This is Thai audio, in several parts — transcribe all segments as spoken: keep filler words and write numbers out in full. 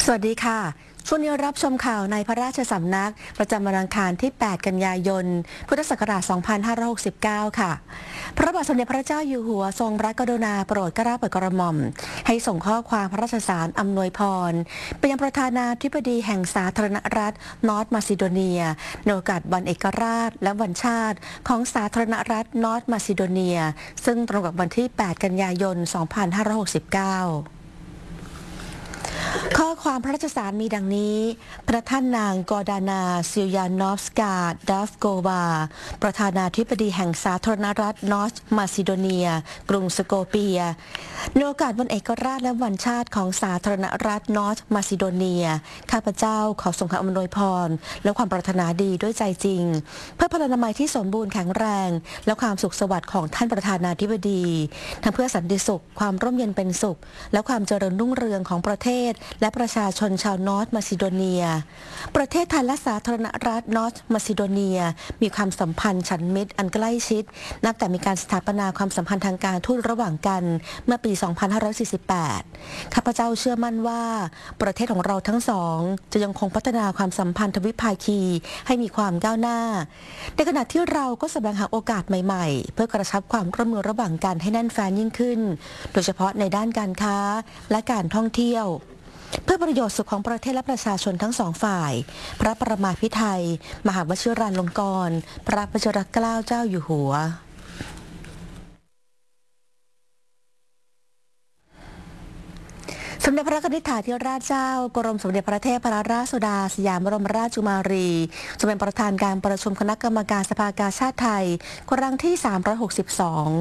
สวัสดีค่ะช่วงนี้รับชมข่าวในพระราชสำนักประจำวันอังคารที่ แปด กันยายน พุทธศักราช สองพันห้าร้อยหกสิบเก้า ค่ะ พระบาทสมเด็จพระเจ้าอยู่หัวทรงพระกรุณาโปรดเกล้าโปรดกระหม่อมให้ส่งข้อความพระราชสารอำนวยพรไปยังประธานาธิบดีแห่งสาธารณรัฐนอร์ทมาซิโดเนียในโอกาสวันเอกราชและวันชาติของสาธารณรัฐนอร์ทมาซิโดเนียซึ่งตรงกับวันที่ แปด กันยายน สองพันห้าร้อยหกสิบเก้าข้อความพระราชสารมีดังนี้พระท่านนางกอดานาซิลยานอฟสกาดัฟโกวาประธานาธิบดีแห่งสาธารณรัฐนอร์ทมาซิโดเนียกรุงสโกเปียในโอกาสวันเอกราชและวันชาติของสาธารณรัฐนอร์ทมาซิโดเนียข้าพเจ้าขอส่งคำอำนวยพรและความปรารถนาดีด้วยใจจริงเพื่อพลานามัยที่สมบูรณ์แข็งแรงและความสุขสวัสดิ์ของท่านประธานาธิบดีทั้งเพื่อสันติสุขความร่มเย็นเป็นสุขและความเจริญรุ่งเรืองของประเทศและประชาชนชาวนอร์ทมาซิโดเนียประเทศไทยและสาธารณรัฐนอร์ทมาซิโดเนียมีความสัมพันธ์ฉันมิตรอันใกล้ชิดนับแต่มีการสถาปนาความสัมพันธ์ทางการทูตระหว่างกันเมื่อปี สองพันห้าร้อยสี่สิบแปด ข้าพเจ้าเชื่อมั่นว่าประเทศของเราทั้งสองจะยังคงพัฒนาความสัมพันธ์ทวิภาคีให้มีความก้าวหน้าในขณะที่เราก็แสวงหาโอกาสใหม่ๆเพื่อกระชับความร่วมมือระหว่างกันให้แน่นแฟ้นยิ่งขึ้นโดยเฉพาะในด้านการค้าและการท่องเที่ยวเพื่อประโยชน์สุขของประเทศและประชาชนทั้งสองฝ่ายพระประมาภิไธยมหาวชิราลงกรณ์พระวชิรเกล้าเจ้าอยู่หัวสมเด็จพระนิธิถาธิราชเจ้ากรมสมเด็จพระเทพรัตนราชสุดาสยามบรมราชกุมารีจะเป็นประธานการประชุมคณะกรรมการสภากาชาดไทยครั้งที่สามร้อยหกสิบสอง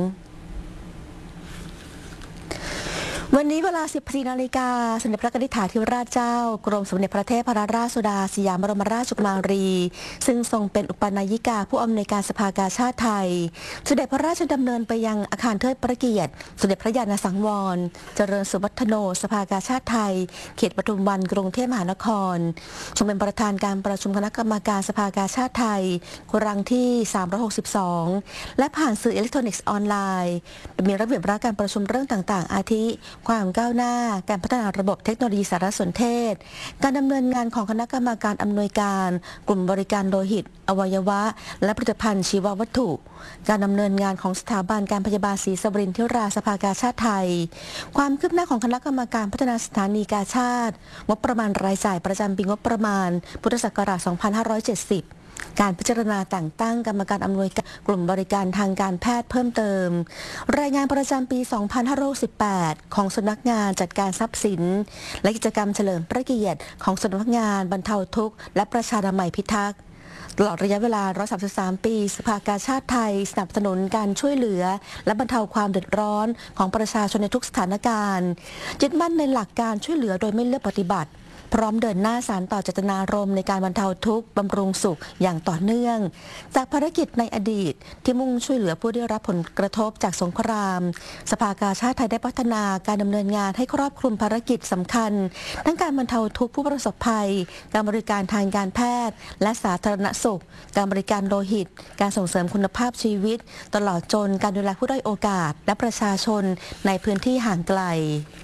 วันนี้เวลา สิบสี่ นาฬิกาสมเด็จพระนิธิถาธิราชเจ้ากรมสมเด็จพระเทพรัตนราชสุดาสยามบรมราชกุมารีซึ่งทรงเป็นอุปนายิกาผู้อำนวยการสภากาชาดไทยเสด็จพระราชดำเนินไปยังอาคารเทิดพระเกียรติสมเด็จพระญาณสังวรเจริญสุวัฒโนสภากาชาดไทยเขตปทุมวันกรุงเทพมหานครทรงเป็นประธานการประชุมคณะกรรมการสภากาชาดไทยครั้งที่สามร้อยหกสิบสองและผ่านสื่ออิเล็กทรอนิกส์ออนไลน์มีระเบียบการประชุมเรื่องต่างๆอาทิความก้าวหน้าการพัฒนาระบบเทคโนโลยีสารสนเทศการดำเนินงานของคณะกรรมการอำนวยการกลุ่มบริการโลหิตอวัยวะและผลิตภัณฑ์ชีววัตถุการดำเนินงานของสถาบันการพยาบาลศรีสวรินทราสภากาชาดไทยความคืบหน้าของคณะกรรมการพัฒนาสถานีกาชาดงบประมาณรายจ่ายประจำปีงบประมาณพุทธศักราช สองพันห้าร้อยเจ็ดสิบการพิจารณาแต่งตั้งกรรมการอำนวยการกลุ่มบริการทางการแพทย์เพิ่มเติมรายงานประจำปี สองพันห้าร้อยสิบแปด ของสำนักงานจัดการทรัพย์สินและกิจกรรมเฉลิมพระเกียรติของสำนักงานบรรเทาทุกข์และประชานามัยพิทักษ์ตลอดระยะเวลาหนึ่งร้อยสามสิบสามปีสภากาชาดไทยสนับสนุนการช่วยเหลือและบรรเทาความเดือดร้อนของประชาชนในทุกสถานการณ์ยึดมั่นในหลักการช่วยเหลือโดยไม่เลือกปฏิบัติพร้อมเดินหน้าสานต่อเจตนารมณ์ในการบรรเทาทุกข์บำรุงสุขอย่างต่อเนื่องจากภารกิจในอดีตที่มุ่งช่วยเหลือผู้ได้รับผลกระทบจากสงครามสภากาชาดไทยได้พัฒนาการดำเนินงานให้ครอบคลุมภารกิจสำคัญทั้งการบรรเทาทุกข์ผู้ประสบภัยการบริการทางการแพทย์และสาธารณสุขการบริการโลหิตการส่งเสริมคุณภาพชีวิตตลอดจนการดูแลผู้ด้อยโอกาสและประชาชนในพื้นที่ห่างไกล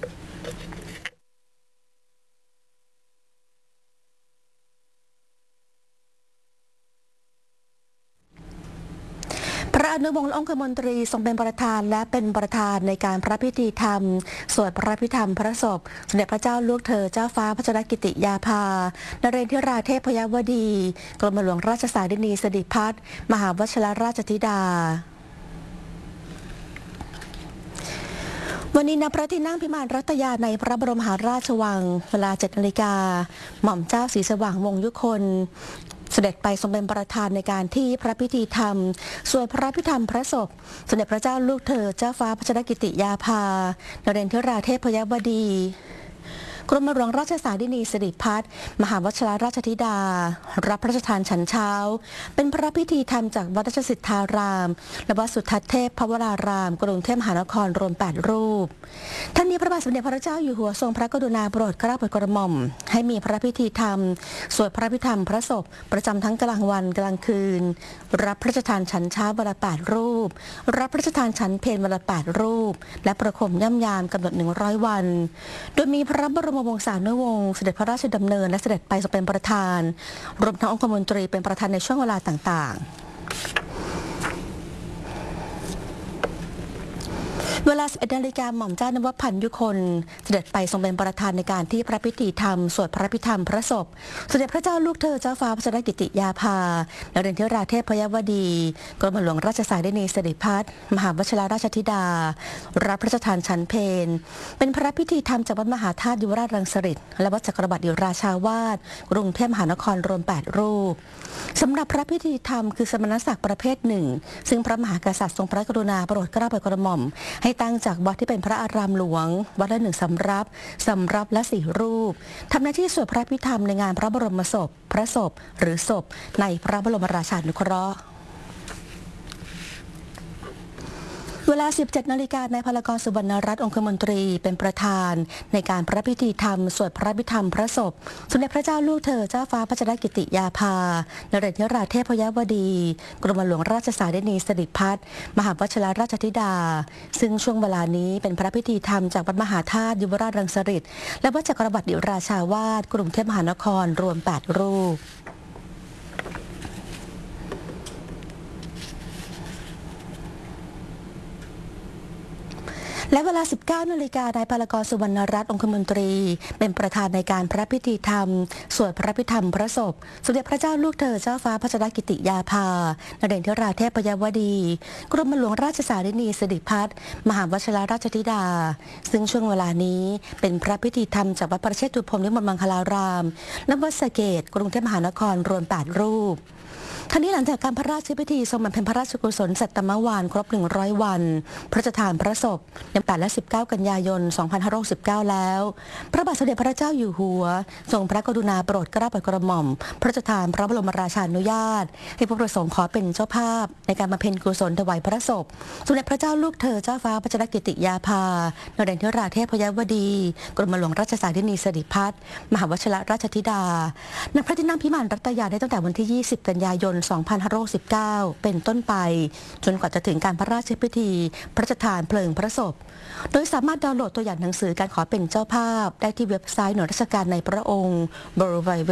พระอนุวงศ์องคมนตรีทรงเป็นประธานและเป็นประธานในการพระพิธีธรรมสวดพระพิธรรมพระศพสมเด็จพระเจ้าลูกเธอเจ้าฟ้าพัชรกิติยาภานเรนทิราเทพยวดีกรมหลวงราชสารินีสิริพัฒน์มหาวชิรราชธิดาวันนี้ณพระที่นั่งพิมานรัตยาในพระบรมมหาราชวังเวลา เจ็ด นาฬิกาหม่อมเจ้าศรีสว่างวงศ์ยุคนเสด็จไปทรงเป็นประธานในการที่พระพิธีธรรมสวดพระพิธรรมพระศพสมเด็จพระเจ้าลูกเธอเจ้าฟ้าพัชรกิติยาภานเรนทิราเทพยวดีกรมหลวงราชสารินีสิริพัฒน์มหาวชิรราชธิดารับพระราชทานฉันเช้าเป็นพระพิธีธรรมจากวัดราชสิทธารามและวัดสุทัศน์เทพพระวรารามกรุงเทพมหานครรวมแปดรูปท่านนี้พระบาทสมเด็จพระเจ้าอยู่หัวทรงพระกรุณาโปรดเกล้าโปรดกระหม่อมให้มีพระพิธีธรรมสวดพระพิธรรมพระศพประจำทั้งกลางวันกลางคืนรับพระราชทานฉันเช้าวันละแปดรูปรับพระราชทานฉันเพลวันละแปดรูปและประคมย่ำยามกำหนดหนึ่งร้อยวันโดยมีพระบรมวงศ์สามนวงศ์เสด็จพระราชดำเนินและเสด็จไปทรงเป็นประธานรวมทั้งองคมนตรีเป็นประธานในช่วงเวลาต่างๆเวลา สิบเอ็ด นาฬิกาหม่อมเจ้านวพันธ์ยุคนเสด็จไปทรงเป็นประธานในการที่พระพิธีธรรมสวดพระพิธรรมพระศพสมเด็จพระเจ้าลูกเธอเจ้าฟ้าพัชรกิติยาภานเรนทิราเทพยวดีกรมหลวงราชสายดนีสิริพัฒน์มหาวชิรราชธิดารับพระราชทานฉันเพลเป็นพระพิธีธรรมจากวัดมหาธาตุยุวราชรังสฤษฎ์และวัดจักรวรรดิราชาวาสกรุงเทพมหานครรวมแปดรูปสำหรับพระพิธีธรรมคือสมณศักดิ์ประเภทหนึ่งซึ่งพระมหากษัตริย์ทรงพระกรุณาโปรดเกล้าโปรดกระหม่อมให้ตั้งจากวัดที่เป็นพระอารามหลวงวัดละหนึ่งสำรับสำรับและสี่รูปทำหน้าที่สวดพระพิธรรมในงานพระบรมศพพระศพหรือศพในพระบรมราชานุเคราะห์เวลา สิบเจ็ด นาฬิกานายพลกรสุวรรณรัตน์องคมนตรีเป็นประธานในการพระพิธีธรรมสวดพระพิธรรมพระศพสมเด็จพระเจ้าลูกเธอเจ้าฟ้าพัชรกิติยาภานเรนทิราเทพยวดีกรมหลวงราชสายดนีสิริพัฒน์มหาวชิรราชธิดาซึ่งช่วงเวลานี้เป็นพระพิธีธรรมจากวัดมหาธาตุยุวราชรังสฤษฎ์และวัดจักรวรรดิราชาวาสกรุงเทพมหานครรวมแปดรูปและเวลา สิบเก้า นาฬิกานายพลกรสุวรรณรัตน์องคมนตรีเป็นประธานในการพระพิธีธรรมสวดพระพิธรรมพระศพสมเด็จพระเจ้าลูกเธอเจ้าฟ้าพัชรกิติยาภานเรนทิราเทพยวดีกรมหลวงราชสายดนีสิริพัฒน์มหาวชิรราชธิดาซึ่งช่วงเวลานี้เป็นพระพิธีธรรมจากวัดประเชษฐุพรหมวิมลมังคลารามและวัดสะเกษกรุงเทพมหานครรวมแปดรูปทั้งนี้หลังจากการพระราชพิธีทรงบำเพ็ญพระราชกุศลสัตตมวานครบหนึ่งร้อยวันพระราชทานพระศพในแต่และสิบเก้ากันยายนสองพันห้าร้อยหกสิบเก้าแล้วพระบาทสมเด็จพระเจ้าอยู่หัวทรงพระกรุณาโปรดเกล้าโปรดกระหม่อมพระราชทานพระบรมราชานุญาตให้ผู้ประสงค์ขอเป็นเจ้าภาพในการบำเพ็ญกุศลถวายพระศพสมเด็จพระเจ้าลูกเธอเจ้าฟ้าพัชรกิติยาภานเรนทิราเทพยวดีกรมหลวงราชสายดนีสิริพัฒน์มหาวชิรราชธิดาณพระที่นั่งพิมานรัตยาได้ตั้งแต่วันที่ยี่สิบกันยายนสองพันห้าร้อยหกสิบเก้าเป็นต้นไปจนกว่าจะถึงการพระราชพิธีพระราชทานเพลิงพระศพโดยสามารถดาวน์โหลดตัวอย่างหนังสือการขอเป็นเจ้าภาพได้ที่เว็บไซต์หน่วยราชการในพระองค์ ดับเบิลยู ดับเบิลยู ดับเบิลยู